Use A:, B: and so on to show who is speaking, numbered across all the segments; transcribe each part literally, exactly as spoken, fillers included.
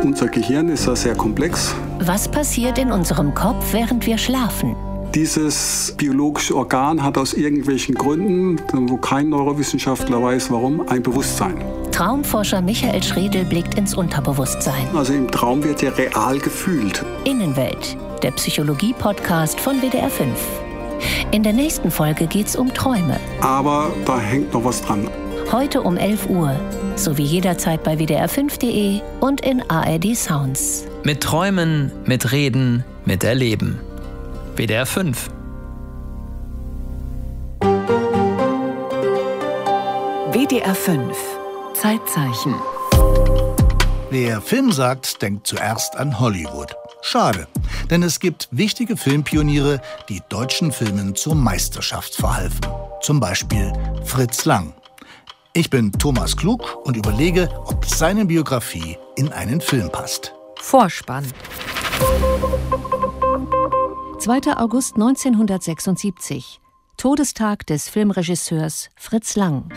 A: Unser Gehirn ist ja sehr komplex.
B: Was passiert in unserem Kopf, während wir schlafen?
A: Dieses biologische Organ hat aus irgendwelchen Gründen, wo kein Neurowissenschaftler weiß, warum, ein Bewusstsein.
B: Traumforscher Michael Schredl blickt ins Unterbewusstsein.
A: Also im Traum wird ja real gefühlt.
B: Innenwelt, der Psychologie-Podcast von W D R fünf. In der nächsten Folge geht's um Träume.
A: Aber da hängt noch was dran.
B: Heute um elf Uhr, sowie jederzeit bei W D R fünf punkt de und in A R D Sounds.
C: Mit Träumen, mit Reden, mit Erleben. W D R fünf.
D: W D R fünf. Zeitzeichen.
E: Wer Film sagt, denkt zuerst an Hollywood. Schade, denn es gibt wichtige Filmpioniere, die deutschen Filmen zur Meisterschaft verhalfen. Zum Beispiel Fritz Lang. Ich bin Thomas Klug und überlege, ob seine Biografie in einen Film passt.
D: Vorspann.
B: zweiter August neunzehnhundertsechsundsiebzig. Todestag des Filmregisseurs Fritz Lang.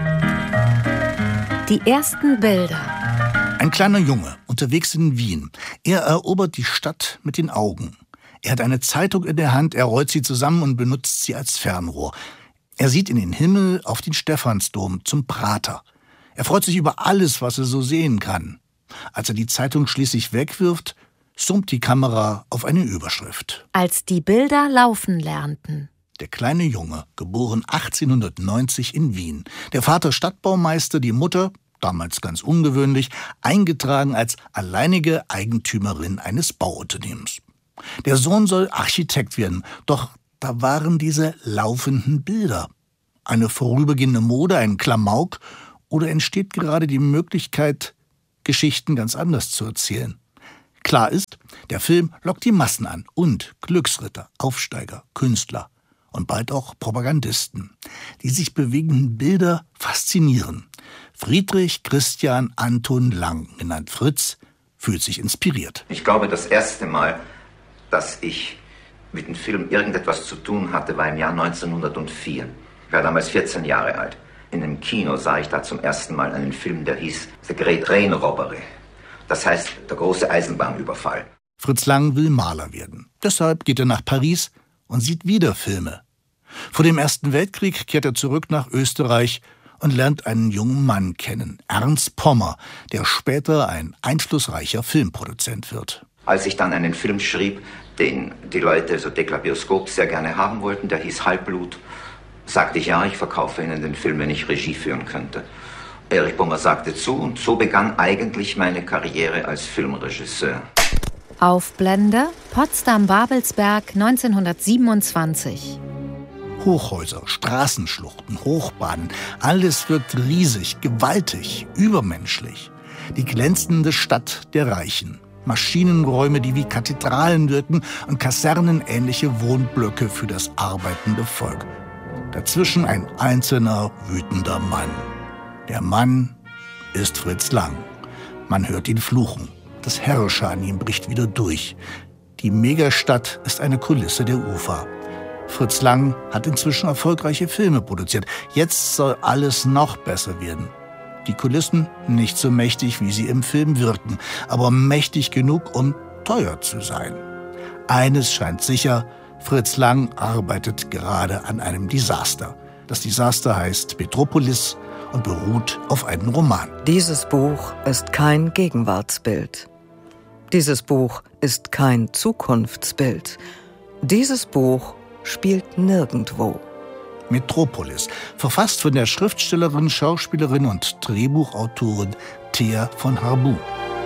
D: Die ersten Bilder.
E: Ein kleiner Junge, unterwegs in Wien. Er erobert die Stadt mit den Augen. Er hat eine Zeitung in der Hand, er rollt sie zusammen und benutzt sie als Fernrohr. Er sieht in den Himmel, auf den Stephansdom, zum Prater. Er freut sich über alles, was er so sehen kann. Als er die Zeitung schließlich wegwirft, zoomt die Kamera auf eine Überschrift.
D: Als die Bilder laufen lernten.
E: Der kleine Junge, geboren achtzehnhundertneunzig in Wien. Der Vater Stadtbaumeister, die Mutter, damals ganz ungewöhnlich, eingetragen als alleinige Eigentümerin eines Bauunternehmens. Der Sohn soll Architekt werden, doch da waren diese laufenden Bilder. Eine vorübergehende Mode, ein Klamauk, oder entsteht gerade die Möglichkeit, Geschichten ganz anders zu erzählen? Klar ist, der Film lockt die Massen an und Glücksritter, Aufsteiger, Künstler und bald auch Propagandisten. Die sich bewegenden Bilder faszinieren. Friedrich Christian Anton Lang, genannt Fritz, fühlt sich inspiriert.
F: Ich glaube, das erste Mal, dass ich mit dem Film irgendetwas zu tun hatte, war im Jahr neunzehnhundertvier. Ich war damals vierzehn Jahre alt. In einem Kino sah ich da zum ersten Mal einen Film, der hieß The Great Train Robbery. Das heißt, der große Eisenbahnüberfall.
E: Fritz Lang will Maler werden. Deshalb geht er nach Paris und sieht wieder Filme. Vor dem Ersten Weltkrieg kehrt er zurück nach Österreich und lernt einen jungen Mann kennen, Ernst Pommer, der später ein einflussreicher Filmproduzent wird.
F: Als ich dann einen Film schrieb, den die Leute so Deklabioskop sehr gerne haben wollten, der hieß Halbblut, sagte ich, ja, ich verkaufe Ihnen den Film, wenn ich Regie führen könnte. Erich Pommer sagte zu und so begann eigentlich meine Karriere als Filmregisseur.
D: Aufblende, Potsdam-Babelsberg neunzehnhundertsiebenundzwanzig.
E: Hochhäuser, Straßenschluchten, Hochbahnen, alles wirkt riesig, gewaltig, übermenschlich. Die glänzende Stadt der Reichen. Maschinenräume, die wie Kathedralen wirken und kasernenähnliche Wohnblöcke für das arbeitende Volk. Dazwischen ein einzelner, wütender Mann. Der Mann ist Fritz Lang. Man hört ihn fluchen. Das Herrische an ihm bricht wieder durch. Die Megastadt ist eine Kulisse der Ufer. Fritz Lang hat inzwischen erfolgreiche Filme produziert. Jetzt soll alles noch besser werden. Die Kulissen nicht so mächtig, wie sie im Film wirken, aber mächtig genug, um teuer zu sein. Eines scheint sicher, Fritz Lang arbeitet gerade an einem Desaster. Das Desaster heißt Petropolis und beruht auf einem Roman.
G: Dieses Buch ist kein Gegenwartsbild. Dieses Buch ist kein Zukunftsbild. Dieses Buch spielt nirgendwo.
E: Metropolis, verfasst von der Schriftstellerin, Schauspielerin und Drehbuchautorin Thea von Harbou.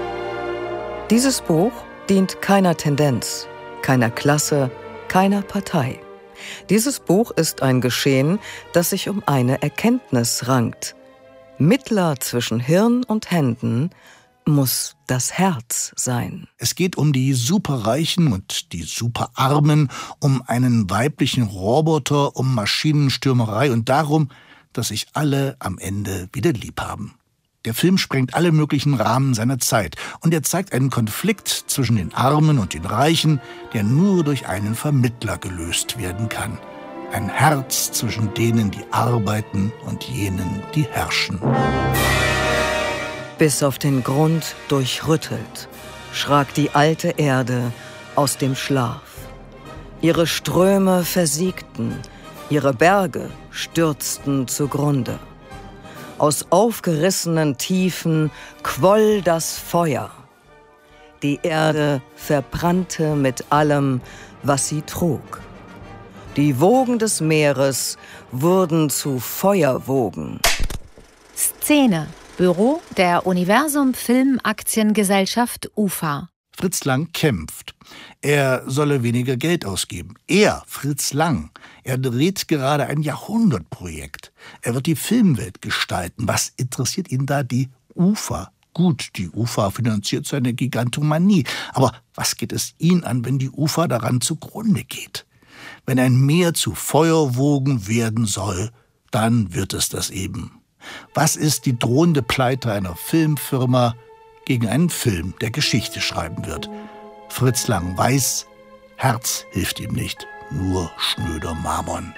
G: Dieses Buch dient keiner Tendenz, keiner Klasse, keiner Partei. Dieses Buch ist ein Geschehen, das sich um eine Erkenntnis rankt. Mittler zwischen Hirn und Händen muss das Herz sein.
E: Es geht um die Superreichen und die Superarmen, um einen weiblichen Roboter, um Maschinenstürmerei und darum, dass sich alle am Ende wieder lieb haben. Der Film sprengt alle möglichen Rahmen seiner Zeit und er zeigt einen Konflikt zwischen den Armen und den Reichen, der nur durch einen Vermittler gelöst werden kann. Ein Herz zwischen denen, die arbeiten und jenen, die herrschen.
G: Bis auf den Grund durchrüttelt, schrak die alte Erde aus dem Schlaf. Ihre Ströme versiegten, ihre Berge stürzten zugrunde. Aus aufgerissenen Tiefen quoll das Feuer. Die Erde verbrannte mit allem, was sie trug. Die Wogen des Meeres wurden zu Feuerwogen.
H: Szene: Büro der Universum Film Aktiengesellschaft U F A.
E: Fritz Lang kämpft. Er solle weniger Geld ausgeben. Er, Fritz Lang, er dreht gerade ein Jahrhundertprojekt. Er wird die Filmwelt gestalten. Was interessiert ihn da die U F A? Gut, die U F A finanziert seine Gigantomanie. Aber was geht es ihn an, wenn die U F A daran zugrunde geht? Wenn ein Meer zu Feuerwogen werden soll, dann wird es das eben. Was ist die drohende Pleite einer Filmfirma gegen einen Film, der Geschichte schreiben wird? Fritz Lang weiß, Herz hilft ihm nicht, nur schnöder Mammon.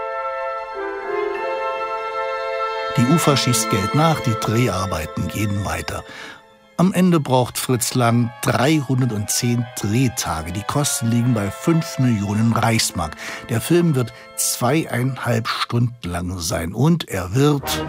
E: Die U F A schießt Geld nach, die Dreharbeiten gehen weiter. Am Ende braucht Fritz Lang dreihundertzehn Drehtage. Die Kosten liegen bei fünf Millionen Reichsmark. Der Film wird zweieinhalb Stunden lang sein. Und er wird...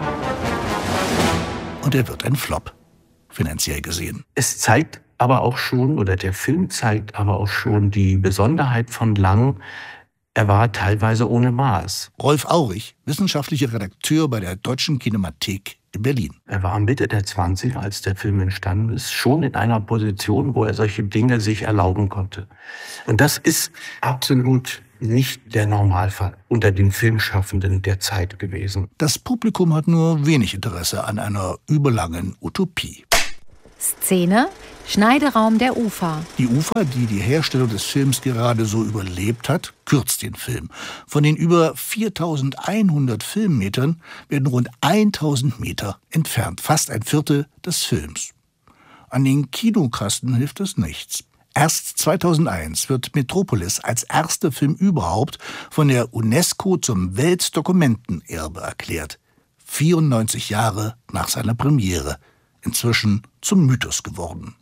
E: Und er wird ein Flop, finanziell gesehen.
I: Es zeigt aber auch schon, oder der Film zeigt aber auch schon die Besonderheit von Lang. Er war teilweise ohne Maß.
E: Rolf Aurich, wissenschaftlicher Redakteur bei der Deutschen Kinemathek in Berlin.
I: Er war Mitte der zwanziger, als der Film entstanden ist, schon in einer Position, wo er solche Dinge sich erlauben konnte. Und das ist absolut nicht der Normalfall unter den Filmschaffenden der Zeit gewesen.
E: Das Publikum hat nur wenig Interesse an einer überlangen Utopie.
H: Szene: Schneideraum der U F A.
E: Die U F A, die die Herstellung des Films gerade so überlebt hat, kürzt den Film. Von den über viertausendeinhundert Filmmetern werden rund tausend Meter entfernt, fast ein Viertel des Films. An den Kinokasten hilft es nichts. Erst zweitausendeins wird Metropolis als erster Film überhaupt von der UNESCO zum Weltdokumentenerbe erklärt. vierundneunzig Jahre nach seiner Premiere. Inzwischen zum Mythos geworden.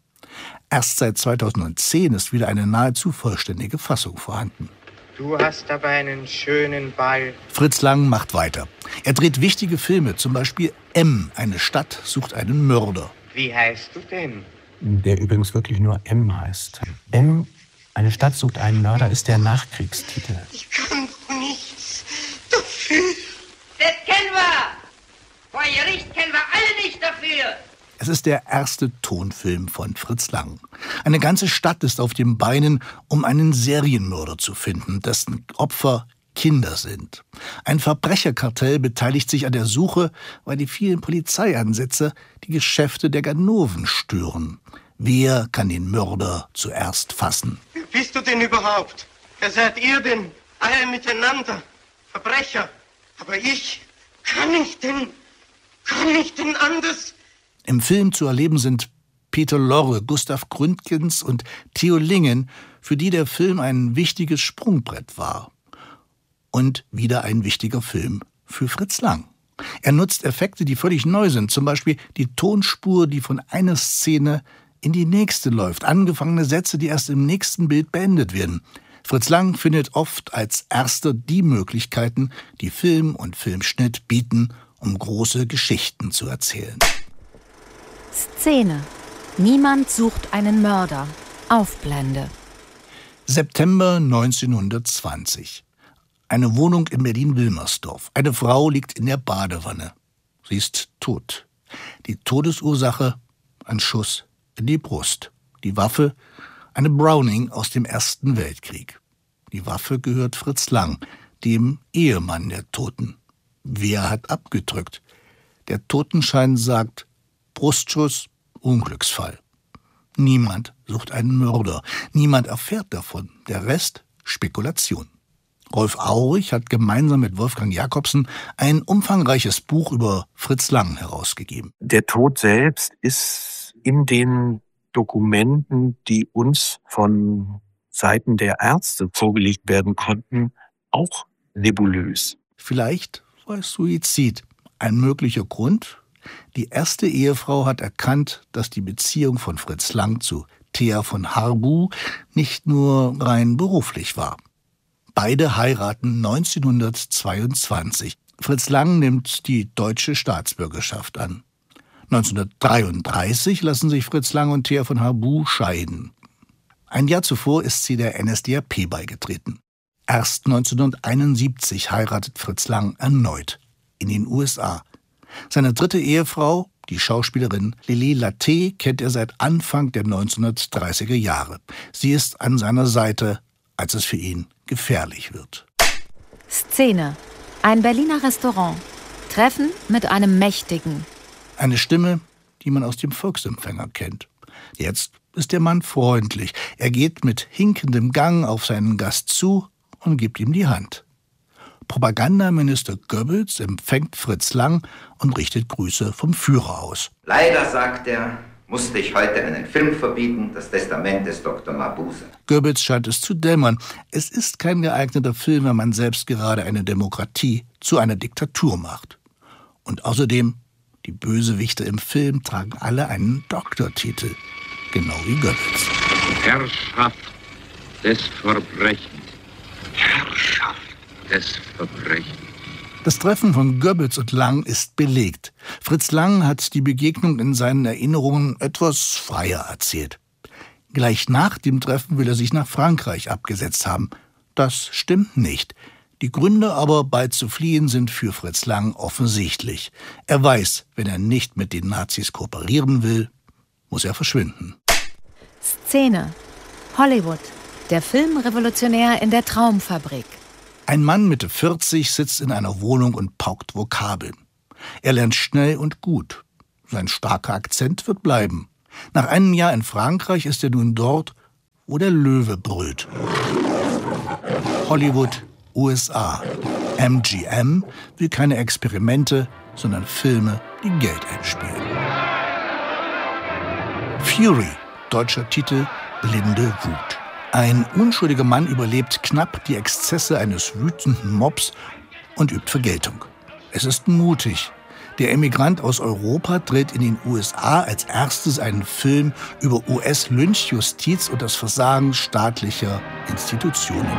E: Erst seit zweitausendzehn ist wieder eine nahezu vollständige Fassung vorhanden.
J: Du hast aber einen schönen Ball.
E: Fritz Lang macht weiter. Er dreht wichtige Filme, zum Beispiel M, eine Stadt sucht einen Mörder.
J: Wie heißt du denn?
I: Der übrigens wirklich nur M heißt. M, eine Stadt sucht einen Mörder, ist der Nachkriegstitel.
J: Ich kann nichts dafür.
K: Das kennen wir! Vor Gericht kennen wir alle nicht dafür!
E: Es ist der erste Tonfilm von Fritz Lang. Eine ganze Stadt ist auf den Beinen, um einen Serienmörder zu finden, dessen Opfer Kinder sind. Ein Verbrecherkartell beteiligt sich an der Suche, weil die vielen Polizeieinsätze die Geschäfte der Ganoven stören. Wer kann den Mörder zuerst fassen?
J: Wer bist du denn überhaupt? Wer seid ihr denn? Alle miteinander. Verbrecher. Aber ich kann nicht denn, kann nicht denn anders.
E: Im Film zu erleben sind Peter Lorre, Gustav Gründgens und Theo Lingen, für die der Film ein wichtiges Sprungbrett war. Und wieder ein wichtiger Film für Fritz Lang. Er nutzt Effekte, die völlig neu sind, zum Beispiel die Tonspur, die von einer Szene in die nächste läuft, angefangene Sätze, die erst im nächsten Bild beendet werden. Fritz Lang findet oft als erster die Möglichkeiten, die Film und Filmschnitt bieten, um große Geschichten zu erzählen.
H: Szene: Niemand sucht einen Mörder. Aufblende.
E: September neunzehnhundertzwanzig. Eine Wohnung in Berlin-Wilmersdorf. Eine Frau liegt in der Badewanne. Sie ist tot. Die Todesursache: ein Schuss in die Brust. Die Waffe: eine Browning aus dem Ersten Weltkrieg. Die Waffe gehört Fritz Lang, dem Ehemann der Toten. Wer hat abgedrückt? Der Totenschein sagt: Brustschuss, Unglücksfall. Niemand sucht einen Mörder. Niemand erfährt davon. Der Rest Spekulation. Rolf Aurich hat gemeinsam mit Wolfgang Jacobsen ein umfangreiches Buch über Fritz Lang herausgegeben.
I: Der Tod selbst ist in den Dokumenten, die uns von Seiten der Ärzte vorgelegt werden konnten, auch nebulös.
E: Vielleicht war es Suizid. Ein möglicher Grund: Die erste Ehefrau hat erkannt, dass die Beziehung von Fritz Lang zu Thea von Harbou nicht nur rein beruflich war. Beide heiraten neunzehnhundertzweiundzwanzig. Fritz Lang nimmt die deutsche Staatsbürgerschaft an. neunzehnhundertdreiunddreißig lassen sich Fritz Lang und Thea von Harbou scheiden. Ein Jahr zuvor ist sie der N S D A P beigetreten. Erst neunzehnhunderteinundsiebzig heiratet Fritz Lang erneut in den U S A. Seine dritte Ehefrau, die Schauspielerin Lili Latte, kennt er seit Anfang der neunzehnhundertdreißiger Jahre. Sie ist an seiner Seite, als es für ihn gefährlich wird.
H: Szene: Ein Berliner Restaurant. Treffen mit einem Mächtigen.
E: Eine Stimme, die man aus dem Volksempfänger kennt. Jetzt ist der Mann freundlich. Er geht mit hinkendem Gang auf seinen Gast zu und gibt ihm die Hand. Propagandaminister Goebbels empfängt Fritz Lang und richtet Grüße vom Führer aus.
F: Leider, sagt er, musste ich heute einen Film verbieten, das Testament des Doktor Mabuse.
E: Goebbels scheint es zu dämmern. Es ist kein geeigneter Film, wenn man selbst gerade eine Demokratie zu einer Diktatur macht. Und außerdem, die Bösewichte im Film tragen alle einen Doktortitel. Genau wie Goebbels.
L: Herrschaft des Verbrechens. Herrschaft des Verbrechens.
E: Das Treffen von Goebbels und Lang ist belegt. Fritz Lang hat die Begegnung in seinen Erinnerungen etwas freier erzählt. Gleich nach dem Treffen will er sich nach Frankreich abgesetzt haben. Das stimmt nicht. Die Gründe aber, bald zu fliehen, sind für Fritz Lang offensichtlich. Er weiß, wenn er nicht mit den Nazis kooperieren will, muss er verschwinden.
H: Szene: Hollywood. Der Filmrevolutionär in der Traumfabrik.
E: Ein Mann Mitte vierzig sitzt in einer Wohnung und paukt Vokabeln. Er lernt schnell und gut. Sein starker Akzent wird bleiben. Nach einem Jahr in Frankreich ist er nun dort, wo der Löwe brüllt. Hollywood, U S A. M G M will keine Experimente, sondern Filme, die Geld einspielen. Fury, deutscher Titel Blinde Wut. Ein unschuldiger Mann überlebt knapp die Exzesse eines wütenden Mobs und übt Vergeltung. Es ist mutig. Der Emigrant aus Europa dreht in den U S A als erstes einen Film über U S-Lynchjustiz und das Versagen staatlicher Institutionen.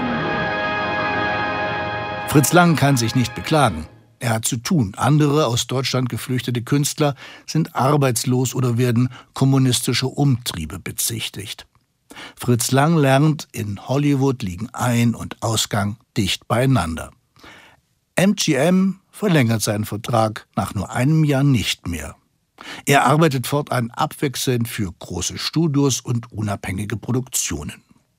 E: Fritz Lang kann sich nicht beklagen. Er hat zu tun. Andere aus Deutschland geflüchtete Künstler sind arbeitslos oder werden kommunistischer Umtriebe bezichtigt. Fritz Lang lernt, in Hollywood liegen Ein- und Ausgang dicht beieinander. M G M verlängert seinen Vertrag nach nur einem Jahr nicht mehr. Er arbeitet fortan abwechselnd für große Studios und unabhängige Produktionen.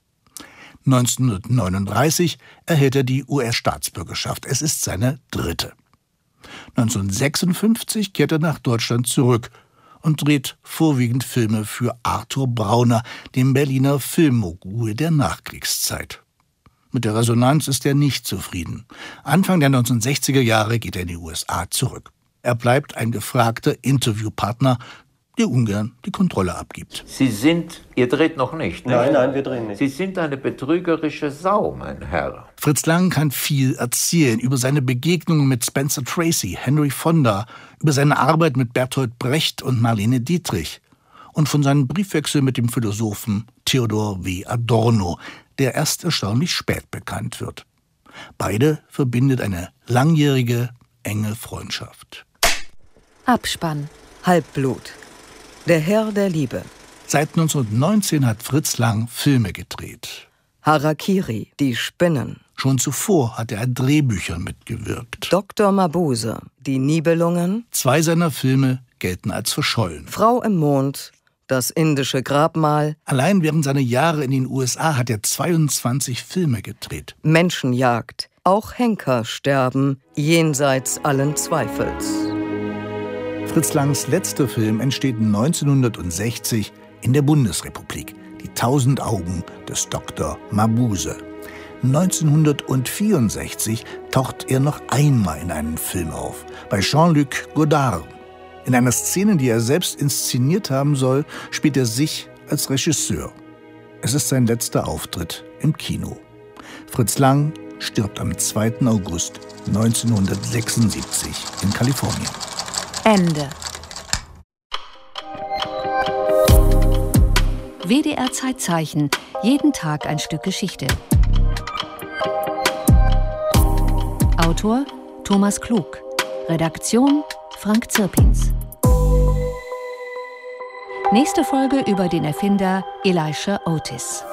E: neunzehnhundertneununddreißig erhält er die U S-Staatsbürgerschaft. Es ist seine dritte. neunzehnhundertsechsundfünfzig kehrt er nach Deutschland zurück und dreht vorwiegend Filme für Arthur Brauner, dem Berliner Filmmogul der Nachkriegszeit. Mit der Resonanz ist er nicht zufrieden. Anfang der neunzehnhundertsechziger Jahre geht er in die U S A zurück. Er bleibt ein gefragter Interviewpartner, der ungern die Kontrolle abgibt.
M: Sie sind, ihr dreht noch nicht, ne?
N: Nein, nein, wir drehen nicht.
M: Sie sind eine betrügerische Sau, mein Herr.
E: Fritz Lang kann viel erzählen über seine Begegnungen mit Spencer Tracy, Henry Fonda, über seine Arbeit mit Bertolt Brecht und Marlene Dietrich und von seinem Briefwechsel mit dem Philosophen Theodor W. Adorno, der erst erstaunlich spät bekannt wird. Beide verbindet eine langjährige, enge Freundschaft.
H: Abspann.
G: Halbblut. Der Herr der Liebe.
E: Seit neunzehnhundertneunzehn hat Fritz Lang Filme gedreht.
G: Harakiri, die Spinnen.
E: Schon zuvor hat er an Drehbüchern mitgewirkt.
G: Doktor Mabuse, die Nibelungen.
E: Zwei seiner Filme gelten als verschollen.
G: Frau im Mond, das indische Grabmal.
E: Allein während seiner Jahre in den U S A hat er zweiundzwanzig Filme gedreht.
G: Menschenjagd. Auch Henker sterben, jenseits allen Zweifels.
E: Fritz Langs letzter Film entsteht neunzehnhundertsechzig in der Bundesrepublik. Die Tausend Augen des Doktor Mabuse. neunzehnhundertvierundsechzig taucht er noch einmal in einem Film auf, bei Jean-Luc Godard. In einer Szene, die er selbst inszeniert haben soll, spielt er sich als Regisseur. Es ist sein letzter Auftritt im Kino. Fritz Lang stirbt am zweiten August neunzehnhundertsechsundsiebzig in Kalifornien.
H: Ende. W D R Zeitzeichen. Jeden Tag ein Stück Geschichte. Autor Thomas Klug. Redaktion Frank Zirpins. Nächste Folge über den Erfinder Elisha Otis.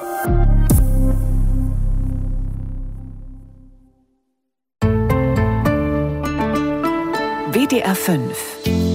D: W D R fünf